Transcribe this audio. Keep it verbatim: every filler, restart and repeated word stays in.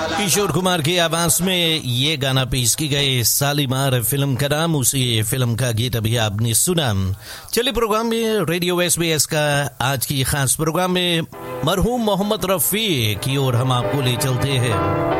किशोर कुमार की आवाज में ये गाना पेश की गई। सालीमार फिल्म का नाम, उसी फिल्म का गीत अभी आपने सुना। चलिए प्रोग्राम में रेडियो एसबीएस का आज की खास प्रोग्राम में मरहूम मोहम्मद रफी की ओर हम आपको ले चलते हैं।